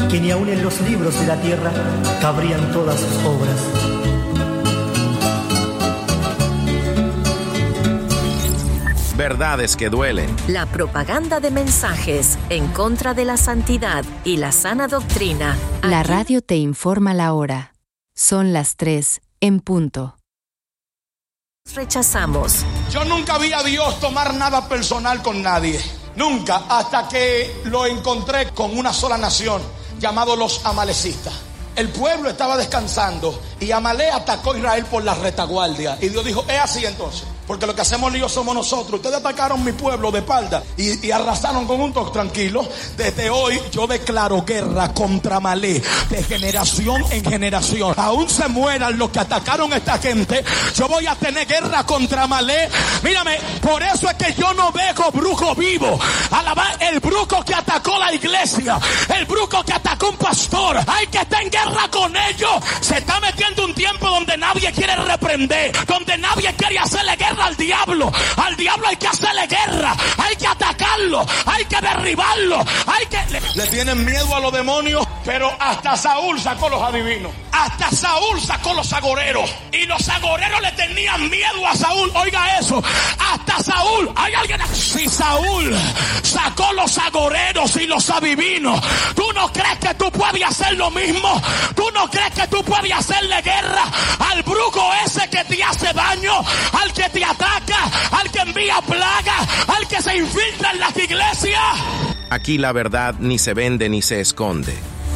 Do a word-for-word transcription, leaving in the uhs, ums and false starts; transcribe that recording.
que ni aun en los libros de la tierra cabrían todas sus obras. Verdades que duelen. La propaganda de mensajes en contra de la santidad y la sana doctrina. La radio te informa la hora. Son las tres en punto. Rechazamos. Yo nunca vi a Dios tomar nada personal con nadie. Nunca, hasta que lo encontré con una sola nación, llamado los amalecistas. El pueblo estaba descansando y Amalek atacó a Israel por la retaguardia. Y Dios dijo, es así entonces, porque lo que hacemos lío somos nosotros. Ustedes atacaron mi pueblo de espalda y, y arrasaron con un toque tranquilo. Desde hoy yo declaro guerra contra Amalek, de generación en generación. Aún se mueran los que atacaron a esta gente, yo voy a tener guerra contra Amalek. Mírame, por eso es que yo no veo brujo vivo. Alaba, el brujo que atacó la iglesia, el brujo que atacó un pastor, hay que estar en guerra con ellos. Se está metiendo un tiempo donde nadie quiere reprender, donde nadie quiere hacerle guerra al diablo. Al diablo hay que hacerle guerra, hay que atacarlo, hay que derribarlo, hay que... Le, le tienen miedo a los demonios, pero hasta Saúl sacó los adivinos, hasta Saúl sacó los agoreros, y los agoreros le tenían miedo a Saúl. Oiga eso, hasta Saúl. Hay alguien aquí. Si Saúl sacó los agoreros y los adivinos, ¿tú no crees que tú puedes hacer lo mismo? ¿Tú no crees que tú puedes hacerle guerra al brujo ese que te hace daño, al que te ataca, al que envía plaga, al que se infiltra en las iglesias? Aquí la verdad ni se vende ni se esconde.